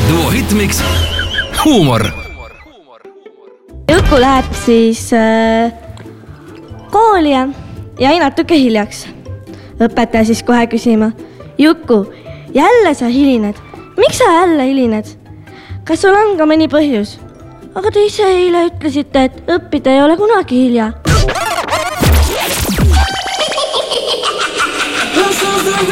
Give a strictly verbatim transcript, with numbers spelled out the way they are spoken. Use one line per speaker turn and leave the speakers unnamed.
Duo Hitmix huumor.
Juku läheb siis äh, kooli ja jäi natuke hiljaks. Õpetaja siis kohe küsima. Juku, jälle sa hilined. Miks sa jälle hilined? Kas sul on ka mõni põhjus? Aga te ise eile ütlesite, et õppida ei ole kunagi hilja.